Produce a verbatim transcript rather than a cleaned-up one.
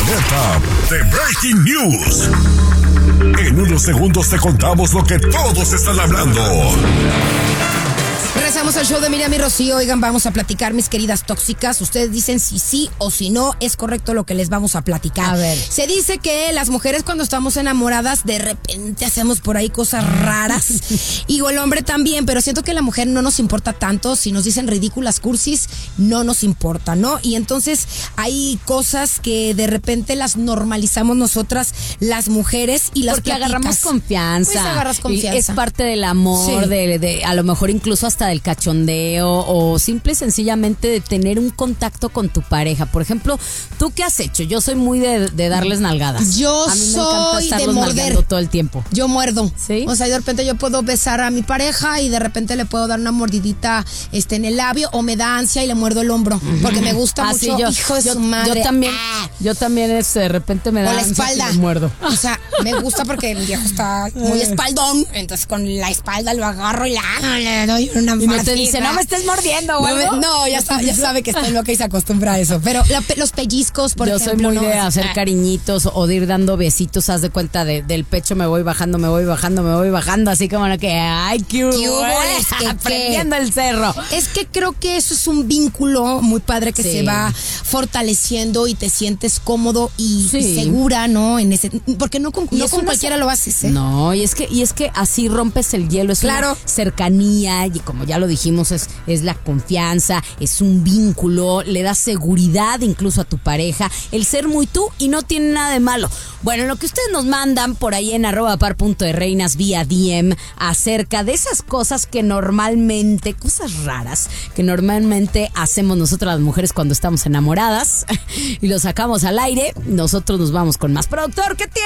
alerta de Breaking News. En unos segundos te contamos lo que todos están hablando. Regresamos al show de Miriam y Rocío. Oigan, vamos a platicar, mis queridas tóxicas. Ustedes dicen si sí o si no es correcto lo que les vamos a platicar. A ver. Se dice que las mujeres cuando estamos enamoradas de repente hacemos por ahí cosas raras. Y el hombre también, pero siento que la mujer no nos importa tanto. Si nos dicen ridículas cursis, no nos importa, ¿no? Y entonces hay cosas que de repente las normalizamos nosotras, las mujeres, y las Porque platicas. agarramos confianza. Pues agarras confianza. Y es parte del amor, Sí. de, de a lo mejor incluso hasta del cachondeo o simple y sencillamente de tener un contacto con tu pareja. Por ejemplo, ¿tú qué has hecho? Yo soy muy de, de darles nalgadas. Yo a mí me soy encanta de estarlos morder. nalgando todo el tiempo. Yo muerdo. ¿Sí? O sea, de repente yo puedo besar a mi pareja y de repente le puedo dar una mordidita este, en el labio, o me da ansia y le muerdo el hombro. Porque me gusta Ah, mucho, sí, yo, hijo de yo, su madre. Yo también, Ah. yo también es, de repente me da O la ansias y espalda. me muerdo. O sea, me gusta porque mi viejo está muy espaldón. Entonces con la espalda lo agarro y la, le doy una Y no te mordida. dice, no me estés mordiendo, No, güey. me- no, ya, sabe, ya sabe que está loca y se acostumbra a eso. Pero la pe- los pellizcos, por Yo ejemplo. soy muy ¿no? de hacer Ah. cariñitos o de ir dando besitos, haz de cuenta de, del pecho me voy bajando, me voy bajando, me voy bajando, así como lo que, ay, qué ¿Qué hubo, es que qué? aprendiendo el cerro. Es que creo que eso es un vínculo muy padre que Sí. se va fortaleciendo y te sientes cómodo y, Sí. y segura, ¿no? En ese, porque no con, Y no es con una cualquiera se- lo haces, ¿eh? No, y es que y es que así rompes el hielo, es Claro. una cercanía y como ya lo dijimos es es la confianza, es un vínculo, le da seguridad incluso a tu pareja, el ser muy tú y no tiene nada de malo. Bueno, lo que ustedes nos mandan por ahí en arroba par punto de reinas vía D M acerca de esas cosas que normalmente, cosas raras que normalmente hacemos nosotras las mujeres cuando estamos enamoradas y lo sacamos al aire, nosotros nos vamos con más productor que tiene.